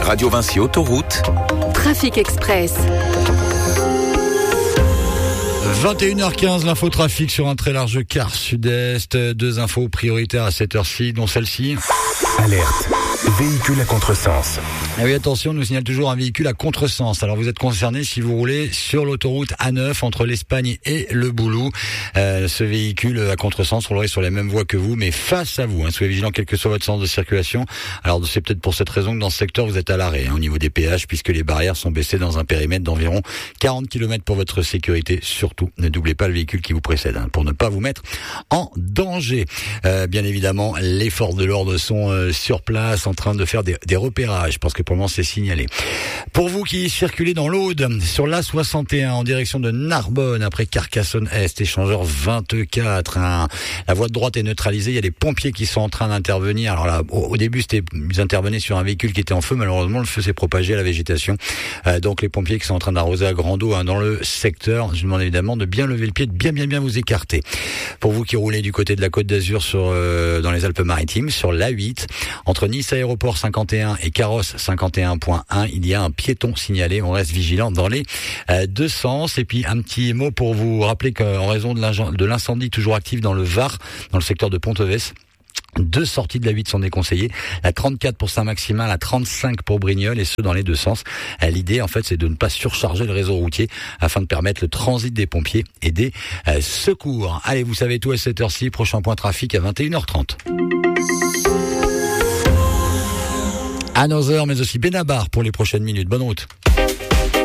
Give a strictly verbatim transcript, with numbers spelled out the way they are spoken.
Radio Vinci Autoroute. Trafic Express. vingt et une heures quinze, l'infotrafic sur un très large quart sud-est. Deux infos prioritaires à cette heure-ci, dont celle-ci. Alerte. Véhicule à contresens. Ah oui, attention, on nous signale toujours un véhicule à contresens. Alors vous êtes concerné si vous roulez sur l'autoroute A neuf entre l'Espagne et le Boulou. Euh, ce véhicule à contresens roulerait sur les mêmes voies que vous, mais face à vous. Hein. Soyez vigilant quel que soit votre sens de circulation. Alors c'est peut-être pour cette raison que dans ce secteur vous êtes à l'arrêt hein, au niveau des péages, puisque les barrières sont baissées dans un périmètre d'environ quarante kilomètres pour votre sécurité. Surtout, ne doublez pas le véhicule qui vous précède hein, pour ne pas vous mettre en danger. Euh, bien évidemment, les forces de l'ordre sont euh, sur place en train de faire des, des repérages parce que pour le moment c'est signalé. Pour vous qui circulez dans l'Aude, sur l'A soixante et un en direction de Narbonne après Carcassonne-Est, échangeur vingt-quatre, hein. La voie de droite est neutralisée, il y a des pompiers qui sont en train d'intervenir. Alors là, au, au début c'était, ils intervenaient sur un véhicule qui était en feu, malheureusement le feu s'est propagé à la végétation. Euh, donc les pompiers qui sont en train d'arroser à grande eau hein, dans le secteur, je vous demande évidemment de bien lever le pied, de bien bien bien vous écarter. Pour vous qui roulez du côté de la Côte d'Azur sur euh, dans les Alpes-Maritimes, sur l'A huit, entre Nice Aéroport cinquante et un et Carrosse cinquante et un point un, il y a un piéton signalé. On reste vigilant dans les euh, deux sens. Et puis un petit mot pour vous rappeler qu'en raison de l'incendie toujours actif dans le Var, dans le secteur de Ponteves, deux sorties de la huit sont déconseillées. La trente-quatre pour Saint-Maximin, la trente-cinq pour Brignoles, et ce dans les deux sens. L'idée, en fait, c'est de ne pas surcharger le réseau routier afin de permettre le transit des pompiers et des euh, secours. Allez, vous savez tout à cette heure-ci. Prochain point trafic à vingt et une heures trente. Another, mais aussi Benabar pour les prochaines minutes. Bonne route.